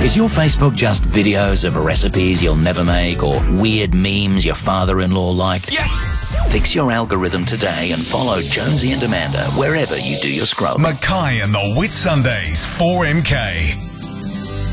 Is your Facebook just videos of recipes you'll never make or weird memes your father-in-law liked? Yes! Fix your algorithm today and follow Jonesy and Amanda wherever you do your scrolling. Mackay and the Whitsundays 4MK.